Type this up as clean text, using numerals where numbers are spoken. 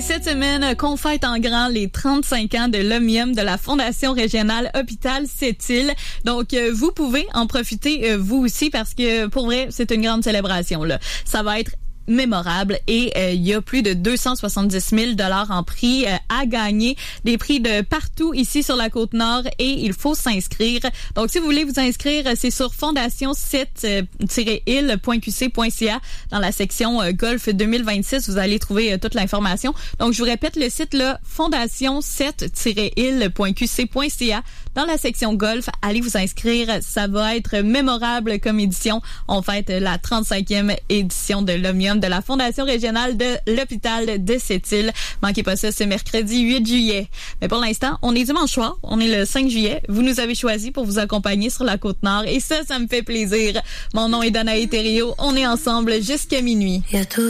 cette semaine qu'on fête en grand les 35 ans de l'Omnium de la Fondation régionale Hôpital Sept-Îles. Donc, vous pouvez en profiter, vous aussi, parce que, pour vrai, c'est une grande célébration, là. Ça va être mémorable et il y a plus de 270 000 $ en prix à gagner, des prix de partout ici sur la Côte-Nord et il faut s'inscrire. Donc si vous voulez vous inscrire, c'est sur fondation7-île.qc.ca dans la section Golf 2026, vous allez trouver toute l'information. Donc je vous répète le site là, fondation7-île.qc.ca dans la section Golf, allez vous inscrire, ça va être mémorable comme édition. On fête la 35e édition de l'Omnium de la Fondation régionale de l'Hôpital de Sept-Îles. Manquez pas ça, c'est mercredi 8 juillet. Mais pour l'instant, on est dimanche soir, on est le 5 juillet. Vous nous avez choisi pour vous accompagner sur la Côte-Nord et ça me fait plaisir. Mon nom est Danae Thériault, on est ensemble jusqu'à minuit.